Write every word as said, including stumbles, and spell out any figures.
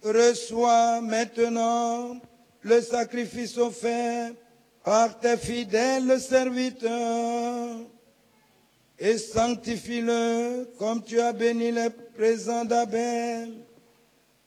reçois maintenant le sacrifice offert par tes fidèles serviteurs et sanctifie-le comme tu as béni les présents d'Abel